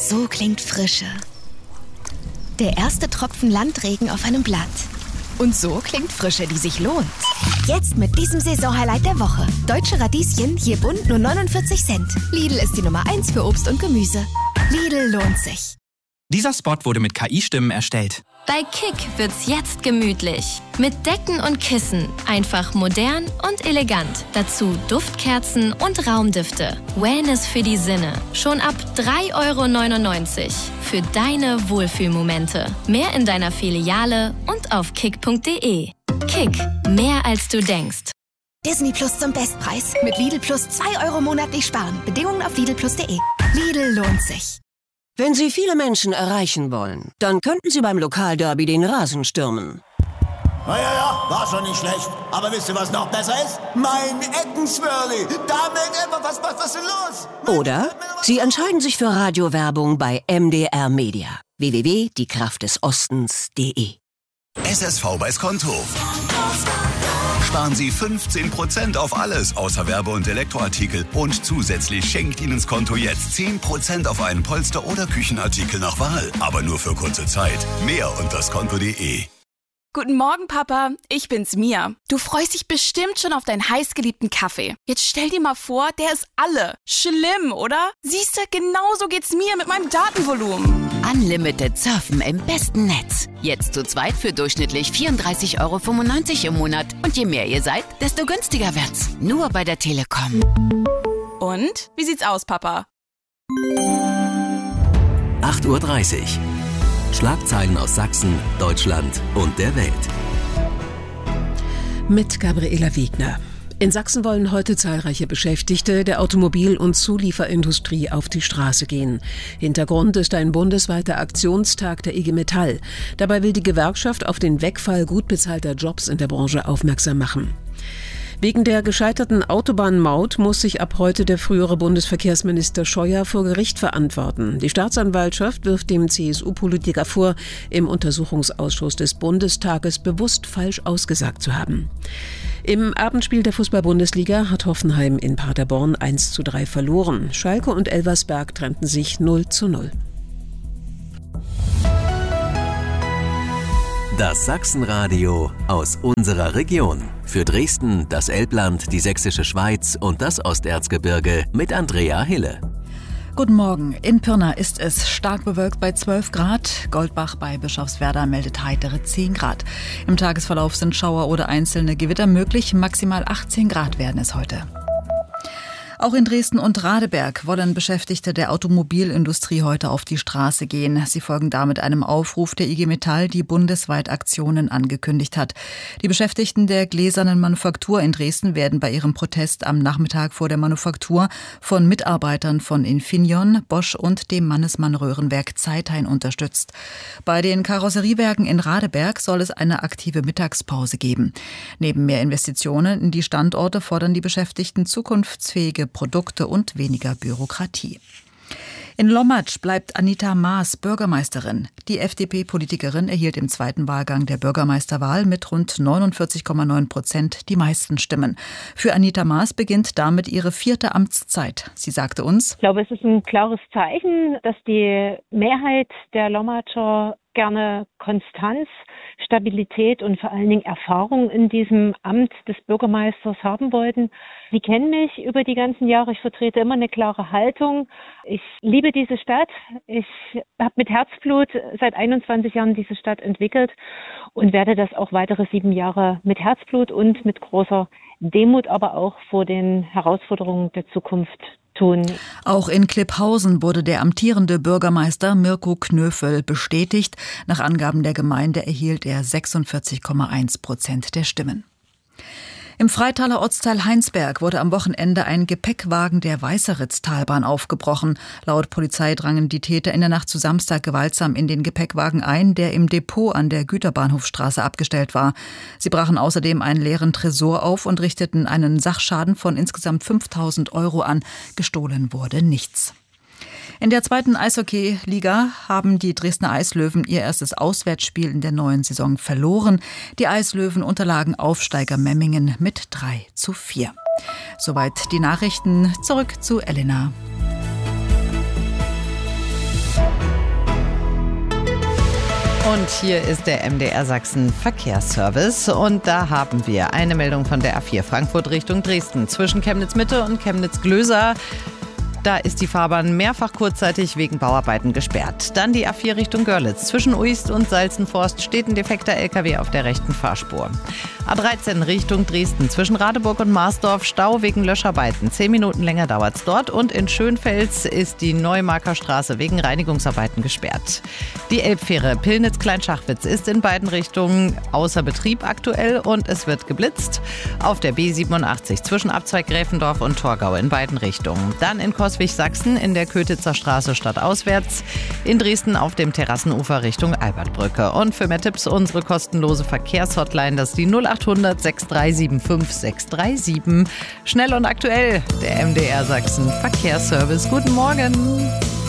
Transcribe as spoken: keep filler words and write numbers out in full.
So klingt Frische. Der erste Tropfen Landregen auf einem Blatt. Und so klingt Frische, die sich lohnt. Jetzt mit diesem Saisonhighlight der Woche. Deutsche Radieschen, hier bunt nur neunundvierzig Cent. Lidl ist die Nummer eins für Obst und Gemüse. Lidl lohnt sich. Dieser Spot wurde mit K I-Stimmen erstellt. Bei Kick wird's jetzt gemütlich. Mit Decken und Kissen. Einfach modern und elegant. Dazu Duftkerzen und Raumdüfte. Wellness für die Sinne. Schon ab drei Euro neunundneunzig. Für deine Wohlfühlmomente. Mehr in deiner Filiale und auf kick punkt de. Kick. Mehr als du denkst. Disney Plus zum Bestpreis. Mit Lidl Plus zwei Euro monatlich sparen. Bedingungen auf lidl plus punkt de. Lidl lohnt sich. Wenn Sie viele Menschen erreichen wollen, dann könnten Sie beim Lokalderby den Rasen stürmen. Ja, ja, ja, war schon nicht schlecht. Aber wisst ihr, was noch besser ist? Mein Eckenswirli. Damit einfach, was, was, was ist denn los? Oder Sie entscheiden sich für Radiowerbung bei M D R Media. w w w punkt die kraft des ostens punkt de. S S V bei's Konto. Sparen Sie fünfzehn Prozent auf alles außer Werbe- und Elektroartikel. Und zusätzlich schenkt Ihnen das Konto jetzt zehn Prozent auf einen Polster- oder Küchenartikel nach Wahl. Aber nur für kurze Zeit. Mehr unter das Konto punkt de. Guten Morgen, Papa. Ich bin's, Mia. Du freust dich bestimmt schon auf deinen heißgeliebten Kaffee. Jetzt stell dir mal vor, der ist alle. Schlimm, oder? Siehste, genauso geht's mir mit meinem Datenvolumen. Unlimited Surfen im besten Netz. Jetzt zu zweit für durchschnittlich vierunddreißig Euro fünfundneunzig im Monat. Und je mehr ihr seid, desto günstiger wird's. Nur bei der Telekom. Und? Wie sieht's aus, Papa? acht Uhr dreißig. Schlagzeilen aus Sachsen, Deutschland und der Welt. Mit Gabriela Wegner. In Sachsen wollen heute zahlreiche Beschäftigte der Automobil- und Zulieferindustrie auf die Straße gehen. Hintergrund ist ein bundesweiter Aktionstag der I G Metall. Dabei will die Gewerkschaft auf den Wegfall gut bezahlter Jobs in der Branche aufmerksam machen. Wegen der gescheiterten Autobahnmaut muss sich ab heute der frühere Bundesverkehrsminister Scheuer vor Gericht verantworten. Die Staatsanwaltschaft wirft dem C S U-Politiker vor, im Untersuchungsausschuss des Bundestages bewusst falsch ausgesagt zu haben. Im Abendspiel der Fußball-Bundesliga hat Hoffenheim in Paderborn eins zu drei verloren. Schalke und Elversberg trennten sich null zu null. Das Sachsenradio aus unserer Region. Für Dresden, das Elbland, die Sächsische Schweiz und das Osterzgebirge mit Andrea Hille. Guten Morgen. In Pirna ist es stark bewölkt bei zwölf Grad. Goldbach bei Bischofswerda meldet heitere zehn Grad. Im Tagesverlauf sind Schauer oder einzelne Gewitter möglich. Maximal achtzehn Grad werden es heute. Auch in Dresden und Radeberg wollen Beschäftigte der Automobilindustrie heute auf die Straße gehen. Sie folgen damit einem Aufruf der I G Metall, die bundesweit Aktionen angekündigt hat. Die Beschäftigten der gläsernen Manufaktur in Dresden werden bei ihrem Protest am Nachmittag vor der Manufaktur von Mitarbeitern von Infineon, Bosch und dem Mannesmann-Röhrenwerk Zeithain unterstützt. Bei den Karosseriewerken in Radeberg soll es eine aktive Mittagspause geben. Neben mehr Investitionen in die Standorte fordern die Beschäftigten zukunftsfähige Produkte und weniger Bürokratie. In Lommatsch bleibt Anita Maas Bürgermeisterin. Die F D P-Politikerin erhielt im zweiten Wahlgang der Bürgermeisterwahl mit rund neunundvierzig Komma neun Prozent die meisten Stimmen. Für Anita Maas beginnt damit ihre vierte Amtszeit. Sie sagte uns: Ich glaube, es ist ein klares Zeichen, dass die Mehrheit der Lommatscher gerne Konstanz, Stabilität und vor allen Dingen Erfahrung in diesem Amt des Bürgermeisters haben wollten. Sie kennen mich über die ganzen Jahre. Ich vertrete immer eine klare Haltung. Ich liebe diese Stadt. Ich habe mit Herzblut seit einundzwanzig Jahren diese Stadt entwickelt und werde das auch weitere sieben Jahre mit Herzblut und mit großer Demut, aber auch vor den Herausforderungen der Zukunft tun. Auch in Klipphausen wurde der amtierende Bürgermeister Mirko Knöfel bestätigt. Nach Angaben der Gemeinde erhielt er sechsundvierzig Komma eins Prozent der Stimmen. Im Freitaler Ortsteil Heinsberg wurde am Wochenende ein Gepäckwagen der Weißeritztalbahn aufgebrochen. Laut Polizei drangen die Täter in der Nacht zu Samstag gewaltsam in den Gepäckwagen ein, der im Depot an der Güterbahnhofstraße abgestellt war. Sie brachen außerdem einen leeren Tresor auf und richteten einen Sachschaden von insgesamt fünftausend Euro an. Gestohlen wurde nichts. In der zweiten Eishockey-Liga haben die Dresdner Eislöwen ihr erstes Auswärtsspiel in der neuen Saison verloren. Die Eislöwen unterlagen Aufsteiger Memmingen mit drei zu vier. Soweit die Nachrichten. Zurück zu Elena. Und hier ist der M D R Sachsen Verkehrsservice und da haben wir eine Meldung von der A vier Frankfurt Richtung Dresden zwischen Chemnitz Mitte und Chemnitz Glöser. Da ist die Fahrbahn mehrfach kurzzeitig wegen Bauarbeiten gesperrt. Dann die A vier Richtung Görlitz. Zwischen Uist und Salzenforst steht ein defekter L K W auf der rechten Fahrspur. A dreizehn Richtung Dresden. Zwischen Radeburg und Marsdorf Stau wegen Löscharbeiten. Zehn Minuten länger dauert es dort. Und in Schönfels ist die Neumarker Straße wegen Reinigungsarbeiten gesperrt. Die Elbfähre Pillnitz-Kleinschachwitz ist in beiden Richtungen außer Betrieb aktuell und es wird geblitzt. Auf der B siebenundachtzig zwischen Abzweig Gräfendorf und Torgau in beiden Richtungen. Dann in Coswig-Sachsen in der Kötitzer Straße stadtauswärts. In Dresden auf dem Terrassenufer Richtung Albertbrücke. Und für mehr Tipps unsere kostenlose Verkehrshotline, das ist die null achthundert sechs drei sieben fünf sechs drei sieben. Schnell und aktuell, der M D R Sachsen Verkehrsservice. Guten Morgen.